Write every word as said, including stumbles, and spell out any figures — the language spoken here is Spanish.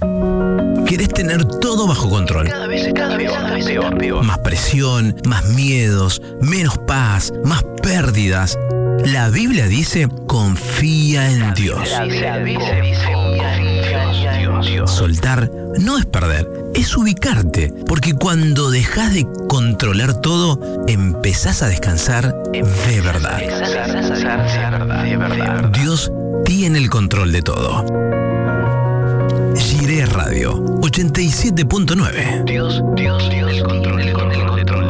Querés tener todo bajo control. Cada vez, cada vez, cada vez peor, peor. Más presión, más miedos, menos paz, más pérdidas. La Biblia dice, confía en Dios. La Biblia dice, confía en Dios. Soltar no es perder, es ubicarte. Porque cuando dejas de controlar todo, empezás a descansar de verdad. De verdad. Dios tiene el control de todo. Jiré Radio ochenta y siete punto nueve. Dios, Dios, Dios, el control, el control, el control.